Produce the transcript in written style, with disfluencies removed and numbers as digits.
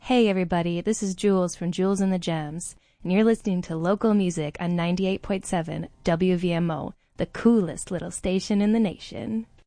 Hey everybody, this is Jules from Jules and the Jams, and you're listening to local music on 98.7 WVMO, the coolest little station in the nation.